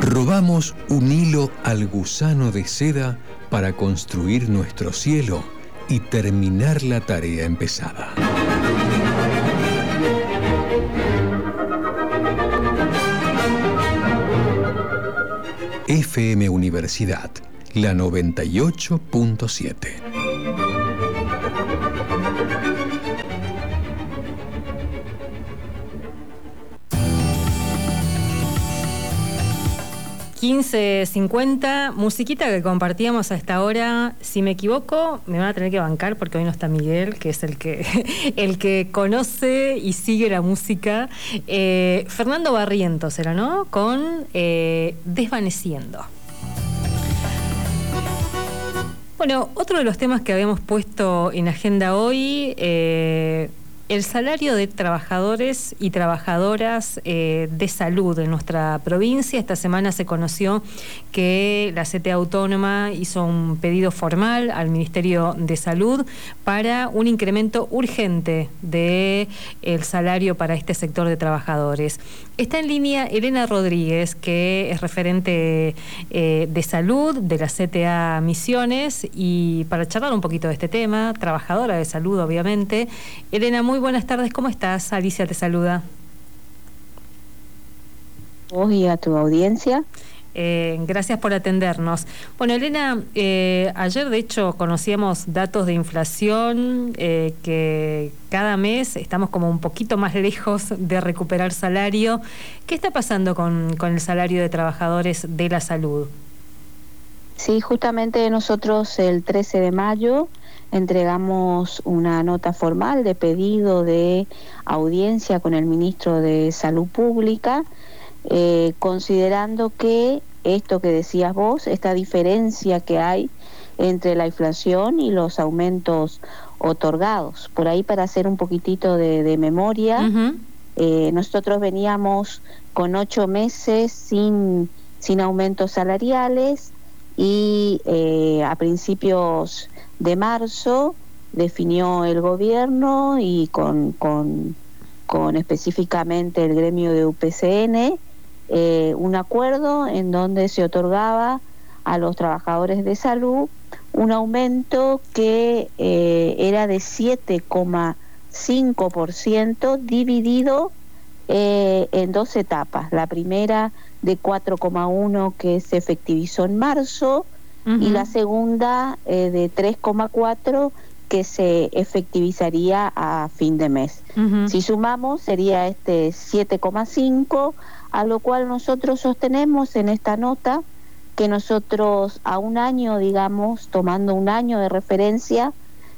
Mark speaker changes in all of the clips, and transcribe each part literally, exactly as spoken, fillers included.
Speaker 1: Robamos un hilo al gusano de seda para construir nuestro cielo y terminar la tarea empezada. F M Universidad, la noventa y ocho punto siete.
Speaker 2: quince cincuenta, musiquita que compartíamos a esta hora. Si me equivoco, me van a tener que bancar porque hoy no está Miguel, que es el que, el que conoce y sigue la música. Eh, Fernando Barrientos era, ¿no? Con eh, Desvaneciendo. Bueno, otro de los temas que habíamos puesto en agenda hoy, eh, el salario de trabajadores y trabajadoras eh, de salud en nuestra provincia. Esta semana se conoció que la C T A Autónoma hizo un pedido formal al Ministerio de Salud para un incremento urgente del salario para este sector de trabajadores. Está en línea Elena Rodríguez, que es referente eh, de salud de la C T A Misiones, y para charlar un poquito de este tema, trabajadora de salud, obviamente. Elena, muy buenas tardes, ¿cómo estás? Alicia te saluda.
Speaker 3: Vos y a tu audiencia.
Speaker 2: Eh, gracias por atendernos. Bueno, Elena, eh, ayer de hecho conocíamos datos de inflación, eh, que cada mes estamos como un poquito más lejos de recuperar salario. ¿Qué está pasando con, con el salario de trabajadores de la salud?
Speaker 3: Sí, justamente nosotros el trece de mayo entregamos una nota formal de pedido de audiencia con el ministro de Salud Pública, Eh, considerando que esto que decías vos, esta diferencia que hay entre la inflación y los aumentos otorgados. Por ahí, para hacer un poquitito de, de memoria, uh-huh. eh, nosotros veníamos con ocho meses sin, sin aumentos salariales y eh, a principios de marzo definió el gobierno y con, con, con específicamente el gremio de U P C N, Eh, un acuerdo en donde se otorgaba a los trabajadores de salud un aumento que eh, era de siete coma cinco por ciento dividido eh, en dos etapas. La primera de cuatro coma uno que se efectivizó en marzo, uh-huh. y la segunda eh, de tres coma cuatro que se efectivizaría a fin de mes. Uh-huh. Si sumamos sería este siete coma cinco, a lo cual nosotros sostenemos en esta nota que nosotros a un año, digamos, tomando un año de referencia,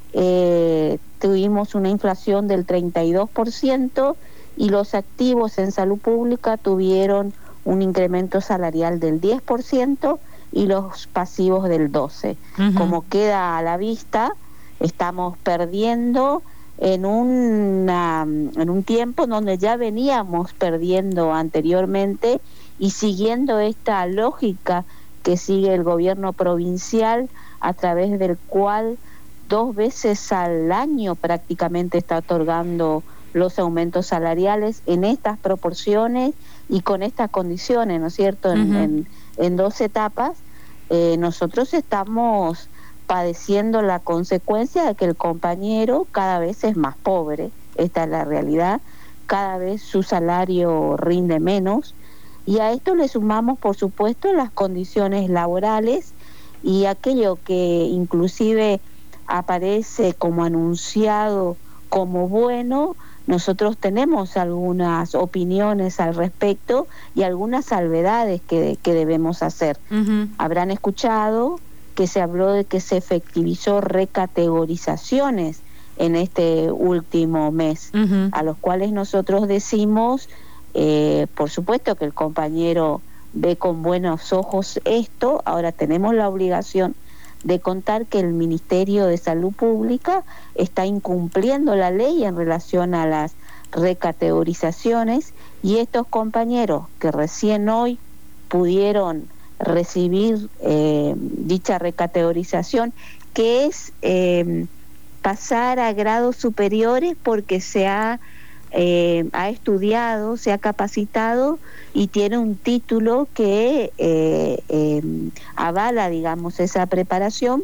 Speaker 3: eh, tuvimos una inflación del treinta y dos por ciento y los activos en salud pública tuvieron un incremento salarial del diez por ciento y los pasivos del doce por ciento. Uh-huh. Como queda a la vista, estamos perdiendo en una, en un tiempo donde ya veníamos perdiendo anteriormente, y siguiendo esta lógica que sigue el gobierno provincial, a través del cual dos veces al año prácticamente está otorgando los aumentos salariales en estas proporciones y con estas condiciones, ¿no es cierto?, en, uh-huh. en, en dos etapas. eh, nosotros estamos padeciendo la consecuencia de que el compañero cada vez es más pobre. Esta es la realidad. Cada vez su salario rinde menos, y a esto le sumamos, por supuesto, las condiciones laborales y aquello que inclusive aparece como anunciado como bueno. Nosotros tenemos algunas opiniones al respecto y algunas salvedades que, que debemos hacer. Uh-huh. Habrán escuchado que se habló de que se efectivizó recategorizaciones en este último mes, uh-huh. a los cuales nosotros decimos, eh, por supuesto que el compañero ve con buenos ojos esto. Ahora tenemos la obligación de contar que el Ministerio de Salud Pública está incumpliendo la ley en relación a las recategorizaciones, y estos compañeros que recién hoy pudieron recibir eh, dicha recategorización, que es eh, pasar a grados superiores porque se ha eh, ha estudiado, se ha capacitado y tiene un título que eh, eh, avala, digamos, esa preparación.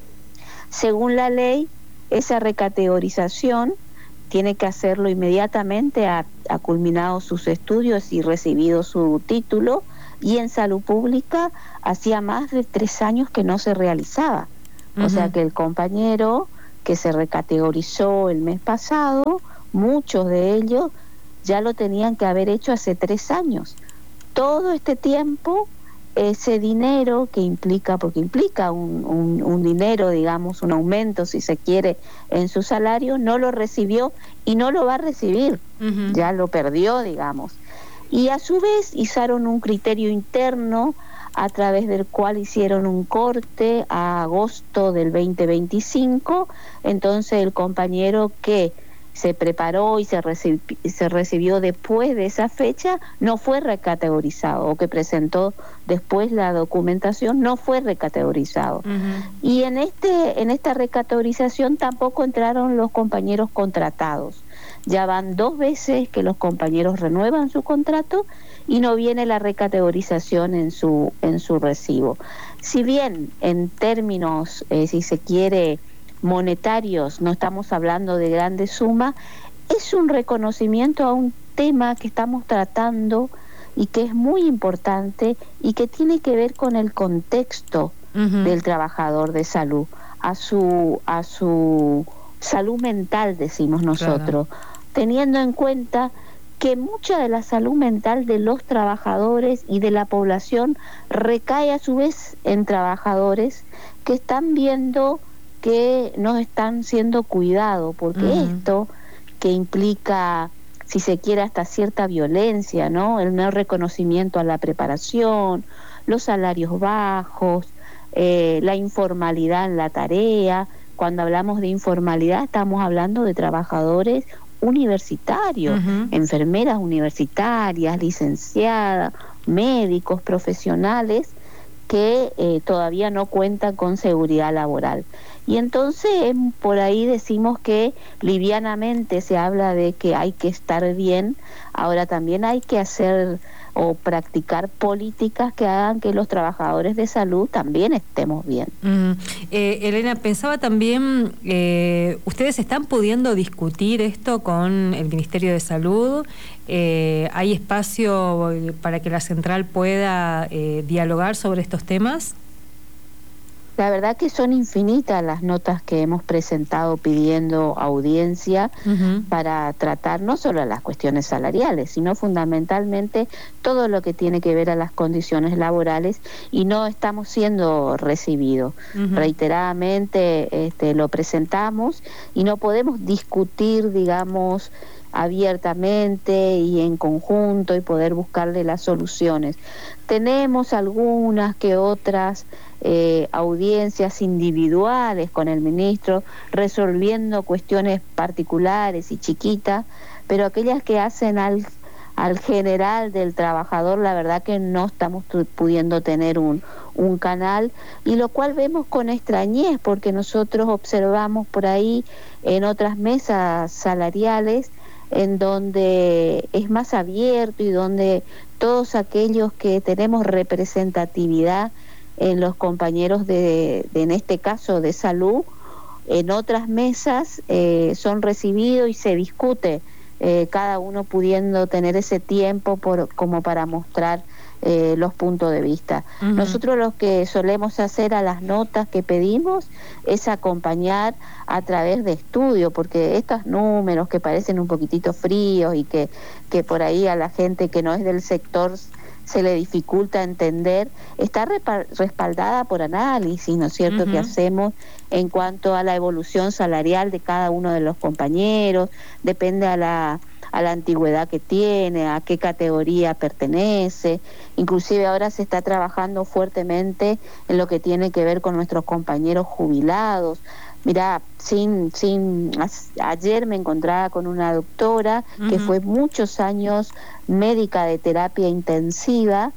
Speaker 3: Según la ley, esa recategorización tiene que hacerlo inmediatamente, ha, ha culminado sus estudios y recibido su título, y en salud pública hacía más de tres años que no se realizaba. Uh-huh. O sea que el compañero que se recategorizó el mes pasado, muchos de ellos ya lo tenían que haber hecho hace tres años. Todo este tiempo, ese dinero que implica, porque implica un, un, un dinero, digamos, un aumento, si se quiere, en su salario, no lo recibió y no lo va a recibir. Uh-huh. Ya lo perdió, digamos. Y a su vez hicieron un criterio interno a través del cual hicieron un corte a agosto del veinte veinticinco. Entonces el compañero que se preparó y se, recibi- se recibió después de esa fecha no fue recategorizado, o que presentó después la documentación no fue recategorizado. Uh-huh. Y en este en esta recategorización tampoco entraron los compañeros contratados. Ya van dos veces que los compañeros renuevan su contrato y no viene la recategorización en su en su recibo. Si bien en términos, eh, si se quiere, monetarios, no estamos hablando de grandes sumas, es un reconocimiento a un tema que estamos tratando y que es muy importante y que tiene que ver con el contexto uh-huh. del trabajador de salud, a su a su salud mental, decimos nosotros, claro. Teniendo en cuenta que mucha de la salud mental de los trabajadores y de la población recae a su vez en trabajadores que están viendo que no están siendo cuidados, porque uh-huh. esto que implica, si se quiere, hasta cierta violencia, ¿no? El no reconocimiento a la preparación, los salarios bajos, eh, la informalidad en la tarea. Cuando hablamos de informalidad estamos hablando de trabajadores universitarios, uh-huh. enfermeras universitarias, licenciadas, médicos, profesionales que eh, todavía no cuentan con seguridad laboral. Y entonces por ahí decimos que livianamente se habla de que hay que estar bien, ahora también hay que hacer o practicar políticas que hagan que los trabajadores de salud también estemos bien.
Speaker 2: Mm. Eh, Elena, pensaba también, eh, ¿ustedes están pudiendo discutir esto con el Ministerio de Salud? Eh, ¿Hay espacio para que la central pueda eh, dialogar sobre estos temas?
Speaker 3: La verdad que son infinitas las notas que hemos presentado pidiendo audiencia uh-huh. para tratar no solo las cuestiones salariales, sino fundamentalmente todo lo que tiene que ver a las condiciones laborales, y no estamos siendo recibidos. Uh-huh. Reiteradamente este, lo presentamos y no podemos discutir, digamos, abiertamente y en conjunto y poder buscarle las soluciones. Tenemos algunas que otras eh, audiencias individuales con el ministro resolviendo cuestiones particulares y chiquitas, pero aquellas que hacen al, al general del trabajador, la verdad que no estamos pudiendo tener un, un canal, y lo cual vemos con extrañez porque nosotros observamos por ahí en otras mesas salariales en donde es más abierto y donde todos aquellos que tenemos representatividad en los compañeros de, de en este caso de salud, en otras mesas eh, son recibidos y se discute, eh, cada uno pudiendo tener ese tiempo por, como para mostrar eh, los puntos de vista. Uh-huh. Nosotros lo que solemos hacer a las notas que pedimos es acompañar a través de estudio, porque estos números que parecen un poquitito fríos y que, que por ahí a la gente que no es del sector se le dificulta entender, está respaldada por análisis, ¿no es cierto?, uh-huh. que hacemos en cuanto a la evolución salarial de cada uno de los compañeros, depende a la a la antigüedad que tiene, a qué categoría pertenece. Inclusive ahora se está trabajando fuertemente en lo que tiene que ver con nuestros compañeros jubilados. Mirá, sin, sin, ayer me encontraba con una doctora uh-huh. que fue muchos años médica de terapia intensiva,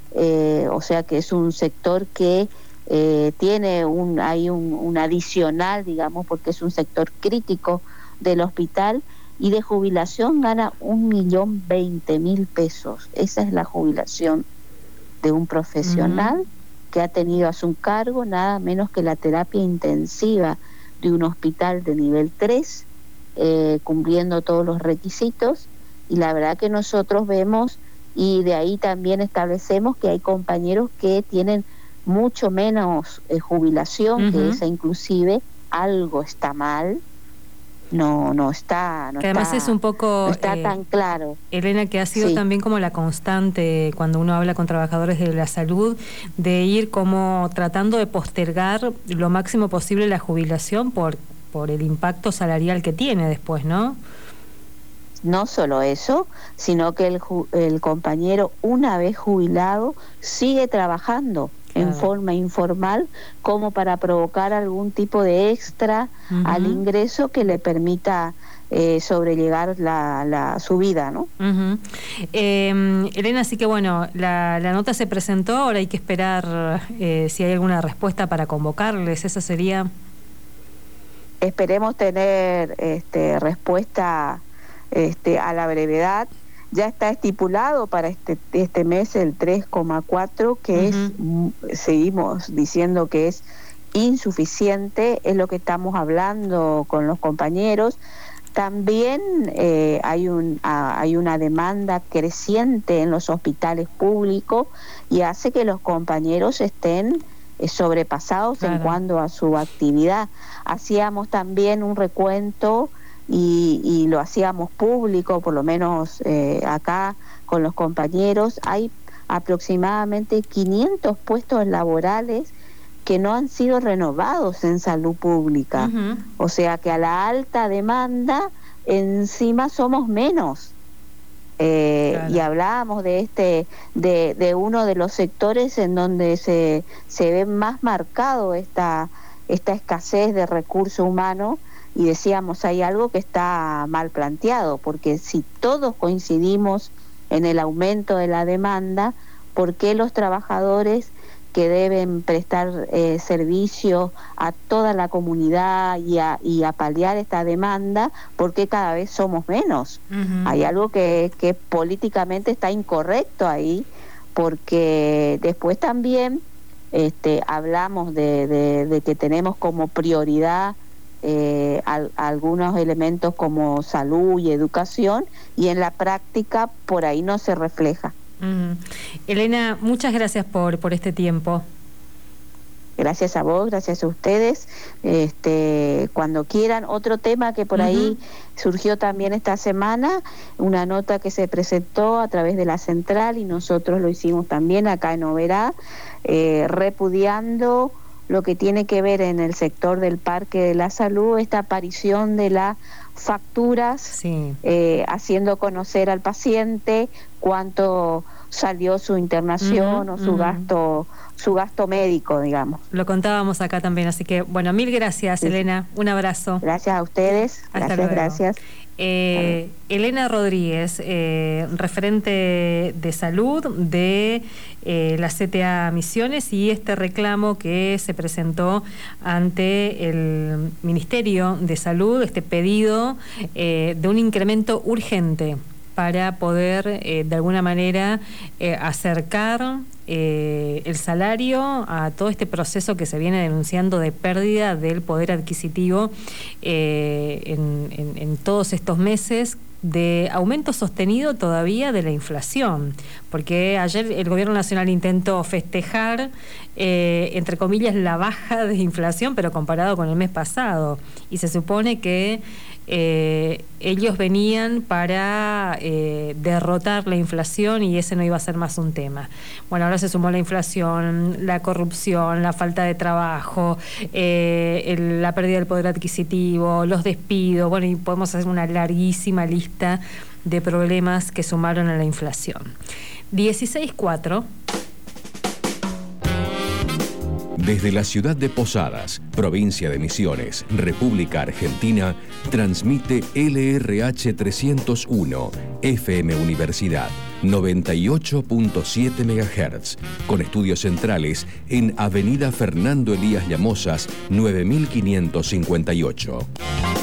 Speaker 3: eh, o sea que es un sector que eh, tiene un, hay un, un adicional, digamos, porque es un sector crítico del hospital, y de jubilación gana un millón veinte mil pesos. Esa es la jubilación de un profesional uh-huh. que ha tenido a su cargo nada menos que la terapia intensiva de un hospital de nivel tres, eh, cumpliendo todos los requisitos, y la verdad que nosotros vemos, y de ahí también establecemos que hay compañeros que tienen mucho menos eh, jubilación uh-huh. que esa, inclusive algo está mal. No, no está, no
Speaker 2: que además
Speaker 3: está,
Speaker 2: es un poco
Speaker 3: no está
Speaker 2: eh,
Speaker 3: tan claro.
Speaker 2: Elena, que ha sido sí. también como la constante cuando uno habla con trabajadores de la salud, de ir como tratando de postergar lo máximo posible la jubilación por, por el impacto salarial que tiene después, ¿no?
Speaker 3: No solo eso, sino que el, el compañero, una vez jubilado, sigue trabajando en forma informal, como para provocar algún tipo de extra uh-huh. al ingreso que le permita eh, sobrellevar la, la su vida, ¿no?
Speaker 2: Uh-huh. eh, Elena, así que bueno, la, la nota se presentó, ahora hay que esperar eh, si hay alguna respuesta para convocarles, ¿eso sería?
Speaker 3: Esperemos tener este, respuesta este, a la brevedad. Ya está estipulado para este este mes el tres coma cuatro, que uh-huh. es, seguimos diciendo que es insuficiente, es lo que estamos hablando con los compañeros. También eh, hay un a, hay una demanda creciente en los hospitales públicos y hace que los compañeros estén eh, sobrepasados claro. en cuanto a su actividad. Hacíamos también un recuento Y, y lo hacíamos público, por lo menos eh, acá con los compañeros. Hay aproximadamente quinientos puestos laborales que no han sido renovados en salud pública. Uh-huh. O sea que a la alta demanda encima somos menos. Eh, claro. Y hablábamos de este de, de uno de los sectores en donde se, se ve más marcado esta, esta escasez de recurso humano. Y decíamos, hay algo que está mal planteado, porque si todos coincidimos en el aumento de la demanda, ¿por qué los trabajadores que deben prestar eh, servicio a toda la comunidad y a, y a paliar esta demanda, por qué cada vez somos menos? Uh-huh. Hay algo que, que políticamente está incorrecto ahí, porque después también este, hablamos de, de, de que tenemos como prioridad Eh, al, algunos elementos como salud y educación, y en la práctica por ahí no se refleja.
Speaker 2: Mm. Elena, muchas gracias por, por este tiempo.
Speaker 3: Gracias a vos, gracias a ustedes. Este, cuando quieran, otro tema que por uh-huh. ahí surgió también esta semana, una nota que se presentó a través de la central, y nosotros lo hicimos también acá en Oberá, eh, repudiando lo que tiene que ver en el sector del Parque de la Salud, esta aparición de las facturas, sí. eh, haciendo conocer al paciente cuánto salió su internación uh-huh, o su uh-huh. gasto su gasto médico, digamos.
Speaker 2: Lo contábamos acá también, así que bueno, mil gracias, sí. Elena, un abrazo.
Speaker 3: Gracias a ustedes.
Speaker 2: Hasta
Speaker 3: gracias,
Speaker 2: luego.
Speaker 3: gracias.
Speaker 2: Eh, Elena Rodríguez, eh, referente de salud de eh, la C T A Misiones, y este reclamo que se presentó ante el Ministerio de Salud, este pedido eh, de un incremento urgente para poder eh, de alguna manera eh, acercar eh, el salario a todo este proceso que se viene denunciando de pérdida del poder adquisitivo eh, en, en, en todos estos meses, de aumento sostenido todavía de la inflación, porque ayer el Gobierno Nacional intentó festejar, eh, entre comillas, la baja de inflación, pero comparado con el mes pasado, y se supone que eh, ellos venían para eh, derrotar la inflación y ese no iba a ser más un tema. Bueno, ahora se sumó la inflación, la corrupción, la falta de trabajo, eh, el, la pérdida del poder adquisitivo, los despidos, bueno, y podemos hacer una larguísima lista de problemas que sumaron a la inflación. dieciséis cuatro.
Speaker 1: Desde la ciudad de Posadas, provincia de Misiones, República Argentina, transmite L R H trescientos uno, F M Universidad, noventa y ocho punto siete megahertz, con estudios centrales en Avenida Fernando Elías Llamosas, nueve mil quinientos cincuenta y ocho.